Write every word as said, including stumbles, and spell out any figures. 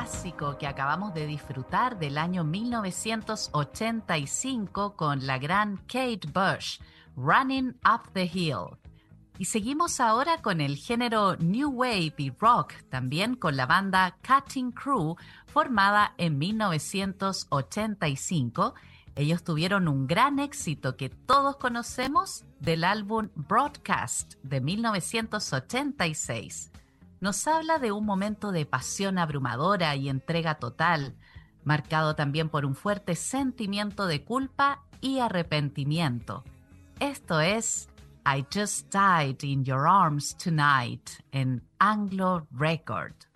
clásico que acabamos de disfrutar del año mil novecientos ochenta y cinco con la gran Kate Bush, Running Up the Hill. Y seguimos ahora con el género New Wave y Rock, también con la banda Cutting Crew, formada en mil novecientos ochenta y cinco. Ellos tuvieron un gran éxito que todos conocemos del álbum Broadcast de mil novecientos ochenta y seis. Nos habla de un momento de pasión abrumadora y entrega total, marcado también por un fuerte sentimiento de culpa y arrepentimiento. Esto es I Just Died in Your Arms Tonight en Anglo Record.